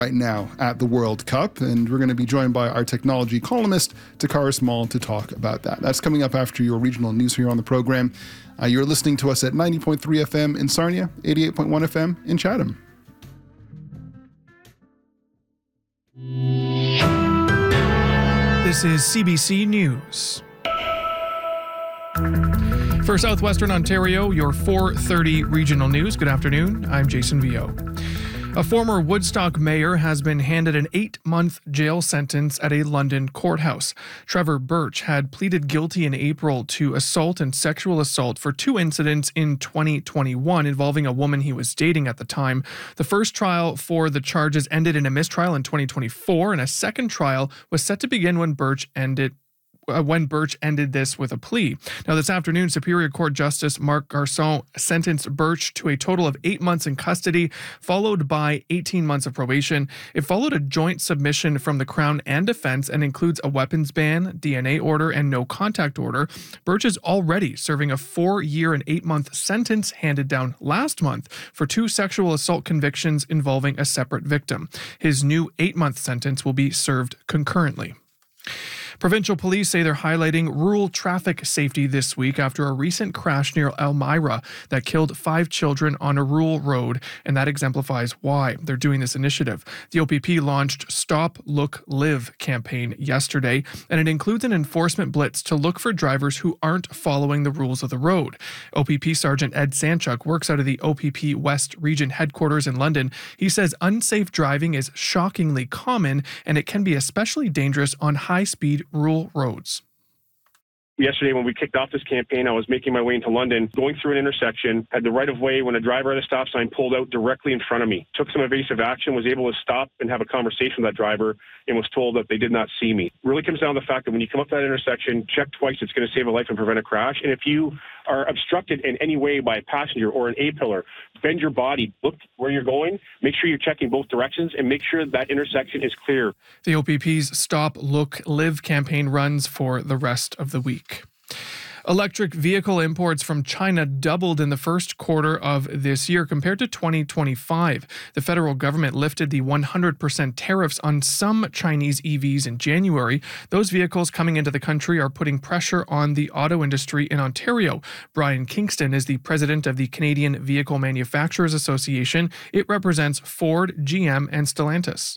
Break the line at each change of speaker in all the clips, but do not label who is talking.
right now at the World Cup, and we're going to be joined by our technology columnist, Takara Small, to talk about that. That's coming up after your regional news here on the program. You're listening to us at 90.3 FM in Sarnia, 88.1 FM in Chatham.
This is CBC News. For Southwestern Ontario, your 4:30 regional news. Good afternoon. I'm Jason Vio. A former Woodstock mayor has been handed an 8-month jail sentence at a London courthouse. Trevor Birch had pleaded guilty in April to assault and sexual assault for 2 incidents in 2021 involving a woman he was dating at the time. The first trial for the charges ended in a mistrial in 2024, and a second trial was set to begin when Birch ended this with a plea. Now, this afternoon, Superior Court Justice Marc Garçon sentenced Birch to a total of 8 months in custody, followed by 18 months of probation. It followed a joint submission from the Crown and defense and includes a weapons ban, DNA order, and no contact order. Birch is already serving a 4-year and 8-month sentence handed down last month for 2 sexual assault convictions involving a separate victim. His new 8-month sentence will be served concurrently. Provincial police say they're highlighting rural traffic safety this week after a recent crash near Elmira that killed 5 children on a rural road, and that exemplifies why they're doing this initiative. The OPP launched Stop, Look, Live campaign yesterday, and it includes an enforcement blitz to look for drivers who aren't following the rules of the road. OPP Sergeant Ed Sanchuk works out of the OPP West Region headquarters in London. He says unsafe driving is shockingly common, and it can be especially dangerous on high-speed rural roads.
Yesterday, when we kicked off this campaign, I was making my way into London, going through an intersection, had the right of way when a driver at a stop sign pulled out directly in front of me. Took some evasive action, was able to stop and have a conversation with that driver, and was told that they did not see me. It really comes down to the fact that when you come up that intersection, check twice, it's going to save a life and prevent a crash. And if you are obstructed in any way by a passenger or an A-pillar, bend your body, look where you're going, make sure you're checking both directions, and make sure that intersection is clear.
The OPP's Stop, Look, Live campaign runs for the rest of the week. Electric vehicle imports from China doubled in the first quarter of this year compared to 2025. The federal government lifted the 100% tariffs on some Chinese EVs in January. Those vehicles coming into the country are putting pressure on the auto industry in Ontario. Brian Kingston is the president of the Canadian Vehicle Manufacturers Association. It represents Ford, GM, and Stellantis.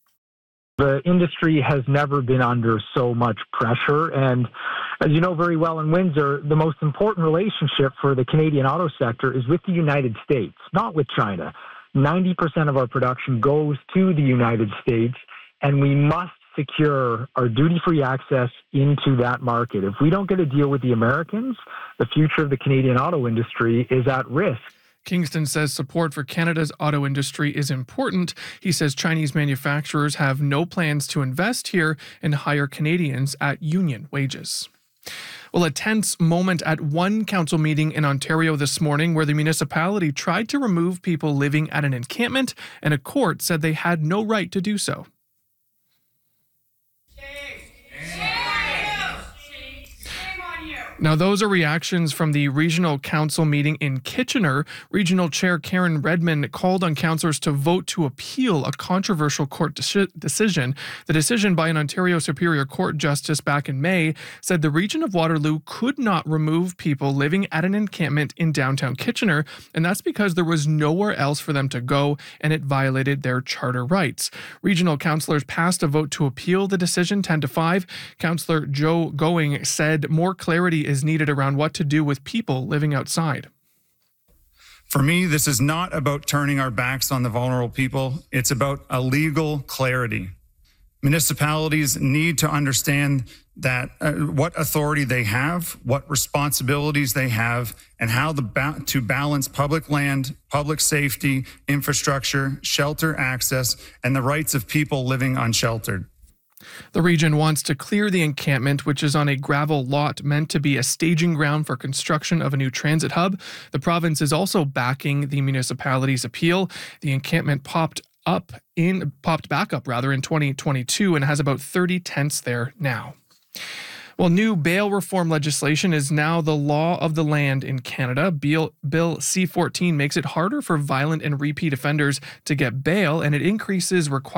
The industry has never been under so much pressure, and as you know very well in Windsor, the most important relationship for the Canadian auto sector is with the United States, not with China. 90% of our production goes to the United States, and we must secure our duty-free access into that market. If we don't get a deal with the Americans, the future of the Canadian auto industry is at risk.
Kingston says support for Canada's auto industry is important. He says Chinese manufacturers have no plans to invest here and hire Canadians at union wages. Well, a tense moment at one council meeting in Ontario this morning where the municipality tried to remove people living at an encampment, and a court said they had no right to do so. Now, those are reactions from the regional council meeting in Kitchener. Regional Chair Karen Redmond called on councillors to vote to appeal a controversial court decision. The decision by an Ontario Superior Court justice back in May said the region of Waterloo could not remove people living at an encampment in downtown Kitchener, and that's because there was nowhere else for them to go, and it violated their charter rights. Regional councillors passed a vote to appeal the decision 10-5. Councillor Joe Going said more clarity is needed around what to do with people living outside.
For me, this is not about turning our backs on the vulnerable people. It's about a legal clarity. Municipalities need to understand that what authority they have, what responsibilities they have, and how to balance public land, public safety, infrastructure, shelter access, and the rights of people living unsheltered.
The region wants to clear the encampment, which is on a gravel lot meant to be a staging ground for construction of a new transit hub. The province is also backing the municipality's appeal. The encampment popped back up in 2022 and has about 30 tents there now. Well, new bail reform legislation is now the law of the land in Canada. Bill C-14 makes it harder for violent and repeat offenders to get bail, and it increases requirements